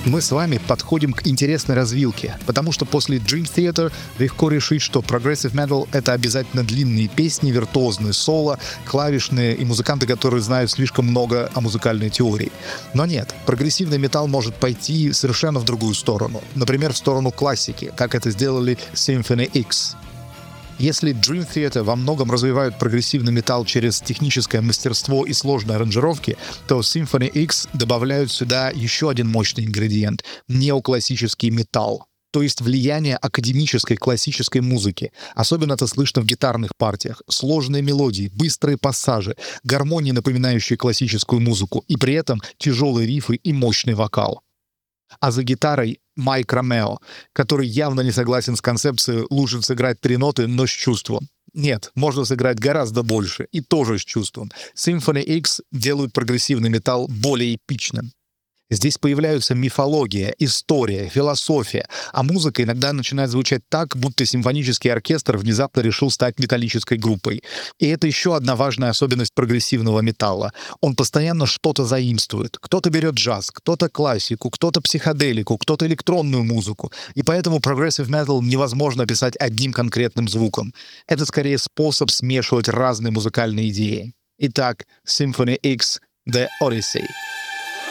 мы с вами подходим к интересной развилке, потому что после Dream Theater легко решить, что Progressive Metal — это обязательно длинные песни, виртуозные соло, клавишные и музыканты, которые знают слишком много о музыкальной теории. Но нет, прогрессивный металл может пойти совершенно в другую сторону. Например, в сторону классики, как это сделали Symphony X. Если Dream Theater во многом развивают прогрессивный металл через техническое мастерство и сложные аранжировки, то Symphony X добавляют сюда еще один мощный ингредиент — неоклассический металл. То есть влияние академической классической музыки. Особенно это слышно в гитарных партиях. Сложные мелодии, быстрые пассажи, гармонии, напоминающие классическую музыку, и при этом тяжелые рифы и мощный вокал. А за гитарой Майк Ромео, который явно не согласен с концепцией «лучше сыграть 3 ноты, но с чувством». Нет, можно сыграть гораздо больше, и тоже с чувством. Symphony X делают прогрессивный металл более эпичным. Здесь появляются мифология, история, философия, а музыка иногда начинает звучать так, будто симфонический оркестр внезапно решил стать металлической группой. И это еще одна важная особенность прогрессивного металла. Он постоянно что-то заимствует. Кто-то берет джаз, кто-то классику, кто-то психоделику, кто-то электронную музыку. И поэтому Progressive Metal невозможно описать одним конкретным звуком. Это скорее способ смешивать разные музыкальные идеи. Итак, Symphony X — The Odyssey.